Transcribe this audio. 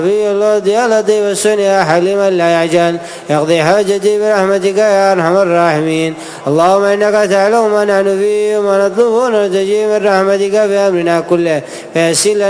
في الله يا لطيف السن يا حليما لا يعجل يقضي حاجتي برحمتك يا أرحم الراحمين. اللهم إنك تعلم ما نحن فيه وما نطلب ونرتجي من رحمتك في أمرنا كله فيسر لنا